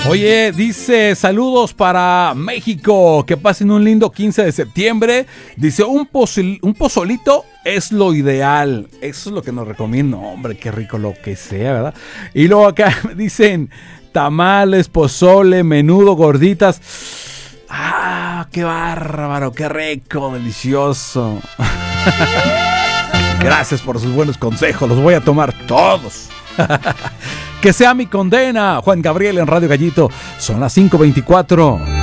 Oye, dice, saludos para México, que pasen un lindo 15 de septiembre. Dice, un pozolito es lo ideal. Eso es lo que nos recomiendo. Hombre, qué rico lo que sea, ¿verdad? Y luego acá dicen, tamales, pozole, menudo, gorditas. ¡Ah, qué bárbaro, qué rico, delicioso! Gracias por sus buenos consejos, los voy a tomar todos. Que sea mi condena, Juan Gabriel en Radio Gallito. Son las 5:24.